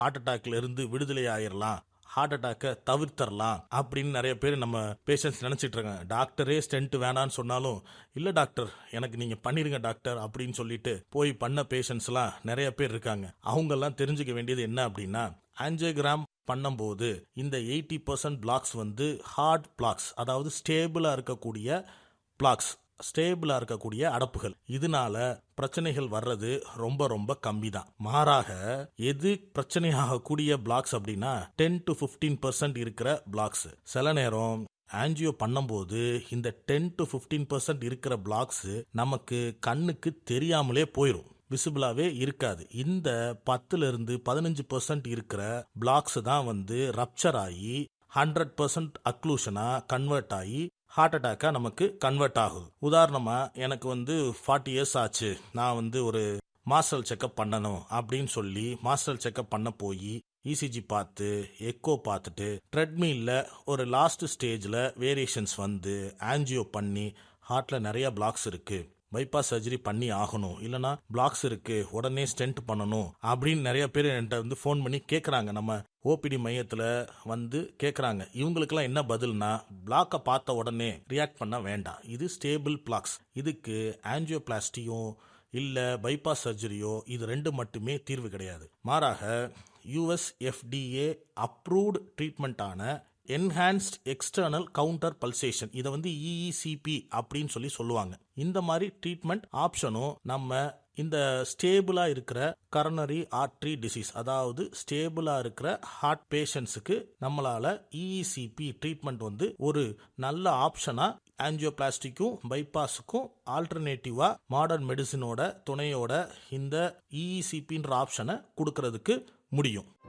Heart அட்டாக்ல இருந்து விடுதலை ஆயிரலாம், ஹார்ட் அட்டாக்கை தவிர்த்தரலாம் அப்படின்னு நிறைய பேர் நம்ம பேஷண்ட்ஸ் நினைச்சிட்டு இருக்காங்க. டாக்டரே ஸ்டென்ட் வேணான்னு சொன்னாலும் இல்ல டாக்டர் எனக்கு நீங்க பண்ணிருங்க டாக்டர் அப்படின்னு சொல்லிட்டு போய் பண்ண பேஷண்ட்ஸ் எல்லாம் நிறைய பேர் இருக்காங்க. அவங்க எல்லாம் தெரிஞ்சுக்க வேண்டியது என்ன அப்படின்னா, ஆஞ்சியோகிராம் பண்ணும்போது இந்த 80% பிளாக்ஸ் வந்து ஹார்ட் பிளாக்ஸ், அதாவது ஸ்டேபிளா இருக்கக்கூடிய பிளாக்ஸ், ஸ்டேபிளா இருக்கக்கூடிய அடப்புகள். இதனால பிரச்சனைகள் வர்றது ரொம்ப ரொம்ப கம்மி தான். மாறாக எது பிரச்சனையாகக்கூடிய பிளாக்ஸ் அப்படின்னா 10 to 15% இருக்கிற பிளாக்ஸ். சில நேரம் ஆஞ்சியோ பண்ணும்போது இந்த 10 to 15% இருக்கிற பிளாக்ஸ் நமக்கு கண்ணுக்கு தெரியாமலே போயிடும், விசிபிளாவே இருக்காது. இந்த 10-15% இருக்கிற பிளாக்ஸ் தான் வந்து ரப்சர் ஆகி 100% அக்ளூஷனா கன்வெர்ட் ஆகி ஹார்ட் அட்டாக்கா நமக்கு கன்வெர்ட் ஆகுது. உதாரணமா எனக்கு வந்து 40 years ஆச்சு, நான் வந்து ஒரு மாஸ்டர் செக்அப் பண்ணணும் அப்படின்னு சொல்லி மாஸ்டர் செக்அப் பண்ண போய் இசிஜி பார்த்து எக்கோ பார்த்துட்டு ட்ரெட்மில்ல ஒரு லாஸ்ட் ஸ்டேஜ்ல வேரியேஷன்ஸ் வந்து ஆஞ்சியோ பண்ணி ஹார்ட்ல நிறைய பிளாக்ஸ் இருக்கு, பைபாஸ் சர்ஜரி பண்ணி ஆகணும், இல்லனா பிளாக்ஸ் இருக்கு உடனே ஸ்டென்ட் பண்ணணும் அப்படின்னு நிறைய பேர் என்கிட்ட வந்து ஃபோன் பண்ணி கேட்குறாங்க. நம்ம ஓபிடி மையத்தில் வந்து கேட்குறாங்க. இவங்களுக்கெல்லாம் என்ன பதில்னா, பிளாக்கை பார்த்த உடனே ரியாக்ட் பண்ண வேண்டாம், இது ஸ்டேபிள் பிளாக்ஸ், இதுக்கு ஆஞ்சியோபிளாஸ்டியோ இல்லை பைபாஸ் சர்ஜரியோ இது ரெண்டு மட்டுமே தீர்வு கிடையாது. மாறாக US FDA approved ட்ரீட்மெண்ட்டான enhanced external counter pulsation, இதை வந்து EECP அப்படின்னு சொல்லி சொல்லுவாங்க. இந்த மாதிரி ட்ரீட்மெண்ட் ஆப்ஷனும் நம்ம இந்த ஸ்டேபிளா இருக்கிற கரோனரி ஆர்டரி டிசீஸ், அதாவது ஸ்டேபிளா இருக்கிற ஹார்ட் பேஷண்ட்ஸுக்கு நம்மளால EECP ட்ரீட்மெண்ட் வந்து ஒரு நல்ல ஆப்ஷனா ஆஞ்சியோபிளாஸ்டிக்கும் பைபாஸுக்கும் ஆல்டர்னேட்டிவா மாடர்ன் மெடிசினோட துணையோட இந்த EECPன்ற ஆப்ஷனை கொடுக்கறதுக்கு முடியும்.